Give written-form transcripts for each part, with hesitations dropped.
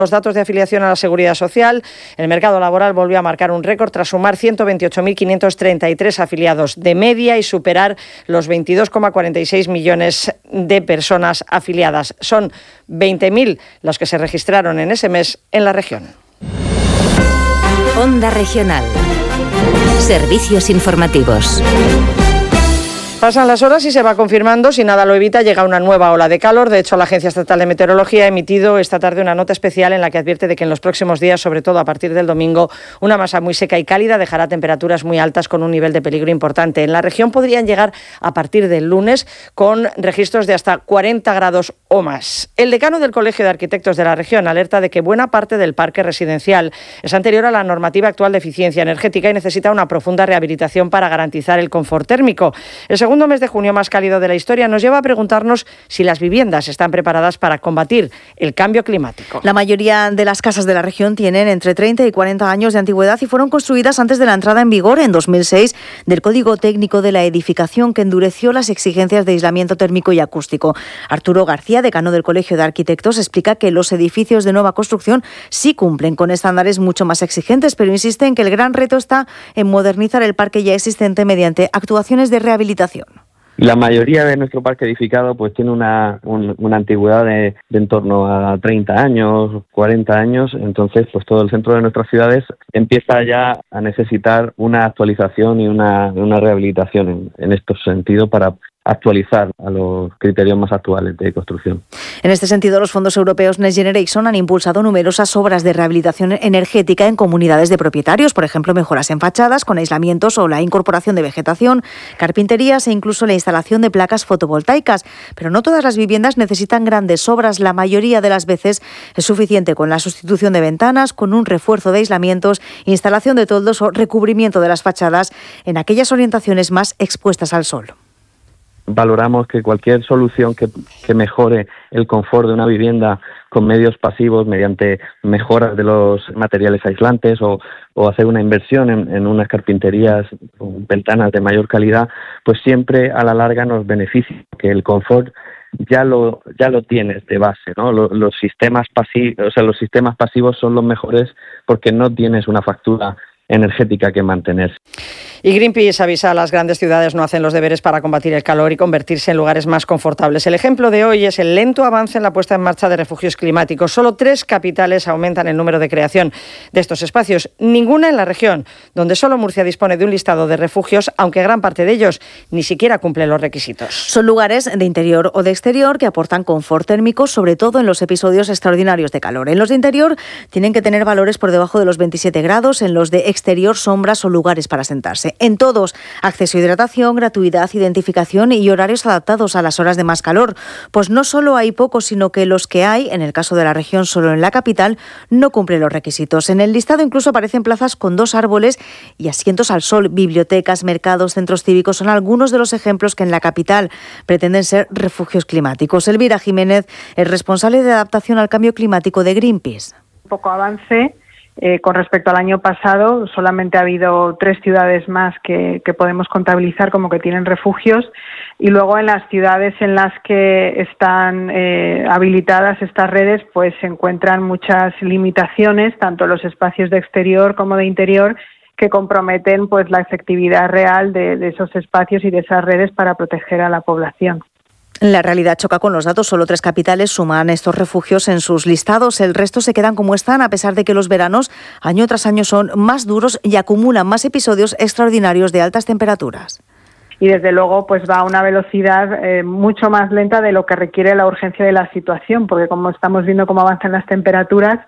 Los datos de afiliación a la Seguridad Social, el mercado laboral volvió a marcar un récord tras sumar 128.533 afiliados de media y superar los 22,46 millones de personas afiliadas. Son 20.000 los que se registraron en ese mes en la región. Onda Regional. Servicios informativos. Pasan las horas y se va confirmando, si nada lo evita, llega una nueva ola de calor. De hecho, la Agencia Estatal de Meteorología ha emitido esta tarde una nota especial en la que advierte de que en los próximos días, sobre todo a partir del domingo, una masa muy seca y cálida dejará temperaturas muy altas con un nivel de peligro importante. En la región podrían llegar a partir del lunes con registros de hasta 40 grados o más. El decano del Colegio de Arquitectos de la región alerta de que buena parte del parque residencial es anterior a la normativa actual de eficiencia energética y necesita una profunda rehabilitación para garantizar el confort térmico. El segundo mes de junio más cálido de la historia nos lleva a preguntarnos si las viviendas están preparadas para combatir el cambio climático. La mayoría de las casas de la región tienen entre 30 y 40 años de antigüedad y fueron construidas antes de la entrada en vigor en 2006 del Código Técnico de la Edificación, que endureció las exigencias de aislamiento térmico y acústico. Arturo García, decano del Colegio de Arquitectos, explica que los edificios de nueva construcción sí cumplen con estándares mucho más exigentes, pero insiste en que el gran reto está en modernizar el parque ya existente mediante actuaciones de rehabilitación. La mayoría de nuestro parque edificado pues tiene una antigüedad de en torno a 30 años, 40 años, entonces pues todo el centro de nuestras ciudades empieza ya a necesitar una actualización y una rehabilitación en este sentido para actualizar a los criterios más actuales de construcción. En este sentido, los fondos europeos Next Generation han impulsado numerosas obras de rehabilitación energética en comunidades de propietarios, por ejemplo, mejoras en fachadas con aislamientos o la incorporación de vegetación, carpinterías e incluso la instalación de placas fotovoltaicas. Pero no todas las viviendas necesitan grandes obras. La mayoría de las veces es suficiente con la sustitución de ventanas, con un refuerzo de aislamientos, instalación de toldos o recubrimiento de las fachadas en aquellas orientaciones más expuestas al sol. Valoramos que cualquier solución que mejore el confort de una vivienda con medios pasivos mediante mejoras de los materiales aislantes o hacer una inversión en unas carpinterías con ventanas de mayor calidad, pues siempre a la larga nos beneficia, que el confort ya lo tienes de base, ¿no? Los sistemas pasivos son los mejores porque no tienes una factura energética que mantener. Y Greenpeace avisa a las grandes ciudades no hacen los deberes para combatir el calor y convertirse en lugares más confortables. El ejemplo de hoy es el lento avance en la puesta en marcha de refugios climáticos. Solo 3 capitales aumentan el número de creación de estos espacios, ninguna en la región, donde solo Murcia dispone de un listado de refugios, aunque gran parte de ellos ni siquiera cumple los requisitos. Son lugares de interior o de exterior que aportan confort térmico, sobre todo en los episodios extraordinarios de calor. En los de interior tienen que tener valores por debajo de los 27 grados, en los de exterior sombras o lugares para sentarse. En todos, acceso a hidratación, gratuidad, identificación y horarios adaptados a las horas de más calor. Pues no solo hay pocos, sino que los que hay, en el caso de la región solo en la capital, no cumplen los requisitos. En el listado incluso aparecen plazas con 2 árboles y asientos al sol. Bibliotecas, mercados, centros cívicos son algunos de los ejemplos que en la capital pretenden ser refugios climáticos. Elvira Jiménez es responsable de adaptación al cambio climático de Greenpeace. Poco avance. Con respecto al año pasado, solamente ha habido 3 ciudades más que podemos contabilizar como que tienen refugios, y luego en las ciudades en las que están habilitadas estas redes, pues se encuentran muchas limitaciones, tanto en los espacios de exterior como de interior, que comprometen pues la efectividad real de esos espacios y de esas redes para proteger a la población. La realidad choca con los datos. Solo 3 capitales suman estos refugios en sus listados. El resto se quedan como están, a pesar de que los veranos, año tras año, son más duros y acumulan más episodios extraordinarios de altas temperaturas. Y desde luego pues va a una velocidad mucho más lenta de lo que requiere la urgencia de la situación, porque como estamos viendo cómo avanzan las temperaturas,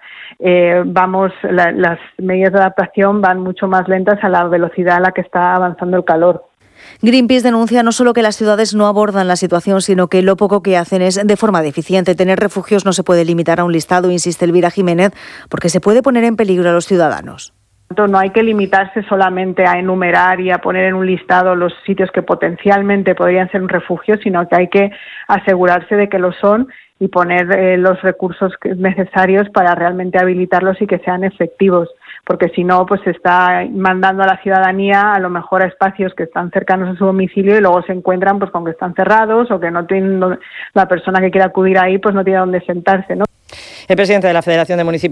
las medidas de adaptación van mucho más lentas a la velocidad a la que está avanzando el calor. Greenpeace denuncia no solo que las ciudades no abordan la situación, sino que lo poco que hacen es de forma deficiente. Tener refugios no se puede limitar a un listado, insiste Elvira Jiménez, porque se puede poner en peligro a los ciudadanos. No hay que limitarse solamente a enumerar y a poner en un listado los sitios que potencialmente podrían ser un refugio, sino que hay que asegurarse de que lo son y poner los recursos necesarios para realmente habilitarlos y que sean efectivos. Porque si no, pues se está mandando a la ciudadanía a lo mejor a espacios que están cercanos a su domicilio y luego se encuentran pues con que están cerrados o que no tienen, la persona que quiera acudir ahí pues no tiene dónde sentarse, ¿no? El presidente de la Federación de Municipios